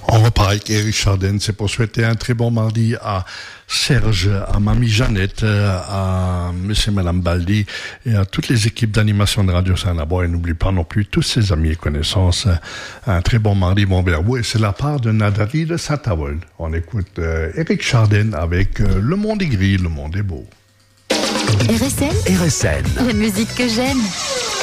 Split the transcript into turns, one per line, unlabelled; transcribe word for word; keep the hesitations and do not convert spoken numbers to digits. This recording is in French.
On repart avec Eric Chardin, c'est pour souhaiter un très bon mardi à Serge, à Mamie Jeannette, à Monsieur et Madame Baldi et à toutes les équipes d'animation de Radio Saint-Labois. Et n'oublie pas non plus tous ses amis et connaissances. Un très bon mardi, bon vers vous. Et c'est la part de Nadali de Saint-Avold. On écoute euh, Eric Chardin avec euh, Le monde est gris, le monde est beau.
R S N,
R S N,
la musique que j'aime.